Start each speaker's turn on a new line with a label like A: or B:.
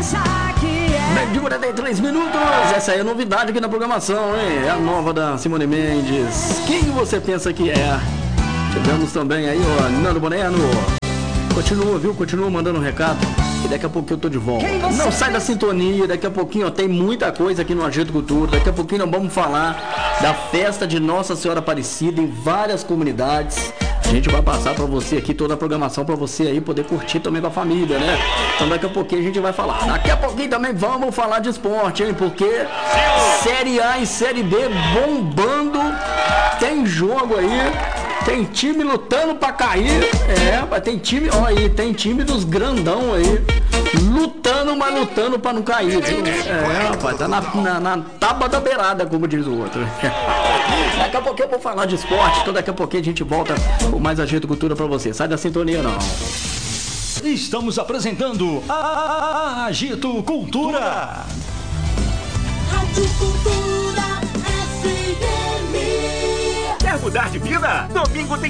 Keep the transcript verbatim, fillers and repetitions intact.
A: Meio-dia e quarenta e três minutos. Essa aí é a novidade aqui na programação, hein? É a nova da Simone Mendes. Quem você pensa que é? Tivemos também aí, ó, Nando Boneno. Continua, viu? Continua mandando um recado. E daqui a pouquinho eu tô de volta. Não sai da sintonia. Daqui a pouquinho, ó, tem muita coisa aqui no Agito Cultura. Daqui a pouquinho nós vamos falar da festa de Nossa Senhora Aparecida em várias comunidades. A gente vai passar pra você aqui toda a programação pra você aí poder curtir também com a família, né? Então daqui a pouquinho a gente vai falar. Daqui a pouquinho também vamos falar de esporte, hein? Porque Série A e Série B bombando. Tem jogo aí. Tem time lutando pra cair. É, mas tem time, ó aí, tem time dos grandão aí. Lutando, mas lutando pra não cair, viu? É, rapaz, tá na, na, na tábua da beirada, como diz o outro. Daqui a pouquinho eu vou falar de esporte, então daqui a pouquinho a gente volta com mais Agito Cultura pra você. Sai da sintonia, não.
B: Estamos apresentando a Agito Cultura.
C: Rádio Cultura F M.
D: Quer mudar de vida? Domingo tem